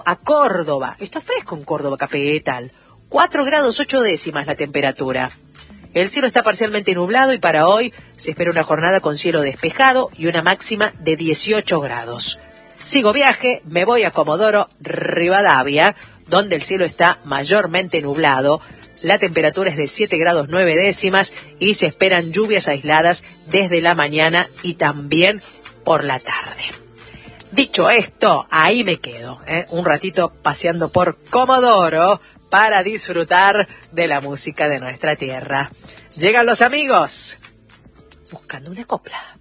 A Córdoba. Está fresco en Córdoba, capital. 4 grados 8 décimas la temperatura. El cielo está parcialmente nublado y para hoy se espera una jornada con cielo despejado y una máxima de 18 grados. Sigo viaje, me voy a Comodoro Rivadavia, donde el cielo está mayormente nublado. La temperatura es de 7 grados 9 décimas y se esperan lluvias aisladas desde la mañana y también por la tarde. Dicho esto, ahí me quedo, un ratito paseando por Comodoro para disfrutar de la música de nuestra tierra. Llegan los amigos buscando una copla.